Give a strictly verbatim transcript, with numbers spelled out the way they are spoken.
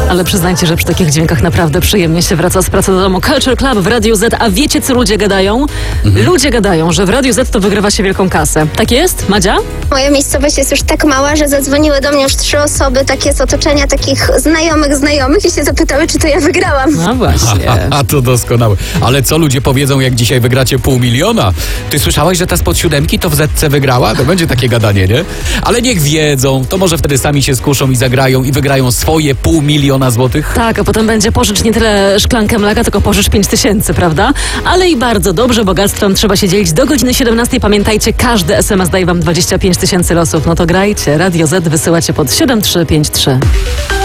Ale przyznajcie, że przy takich dźwiękach naprawdę przyjemnie się wraca z pracy do domu. Culture Club w Radiu Z. A wiecie, co ludzie gadają? Mhm. Ludzie gadają, że w Radiu Z to wygrywa się wielką kasę. Tak jest, Madzia? Moja miejscowość jest już tak mała, że zadzwoniły do mnie już trzy osoby, takie z otoczenia, takich znajomych, znajomych i się zapytały, czy to ja wygrałam. No właśnie. A to doskonałe. Ale co ludzie powiedzą, jak dzisiaj wygracie pół miliona? Ty słyszałaś, że ta spod siódemki to w Zetce wygrała? To będzie takie gadanie, nie? Ale niech wiedzą, to może wtedy sami się skuszą i zagrają i wygrają swoje pół miliona złotych. Tak, a potem będzie pożycz nie tyle szklankę mleka, tylko pożycz pięć tysięcy, prawda? Ale i bardzo dobrze, bogactwem trzeba się dzielić do godziny siedemnastej. Pamiętajcie, każdy es em es daje wam dwadzieścia pięć tysięcy losów. No to grajcie. Radio Z wysyłacie pod siedem trzy pięć trzy.